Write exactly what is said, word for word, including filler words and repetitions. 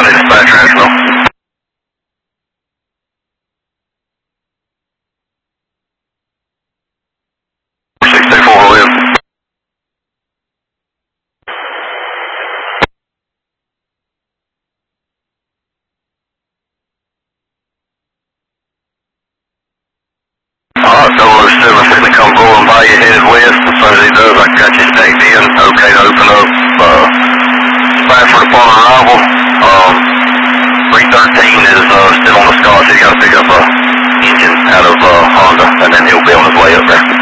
County Dispatch National. six two four William. Alright, Solo seven finna come rolling by you headed west. As soon as he does, I got you staked in. Okay to open up. Uh, Bradford upon arrival. Um, three thirteen is uh, still on the Scotch. He's got to pick up a engine out of uh, Honda, and then he'll be on his way up there.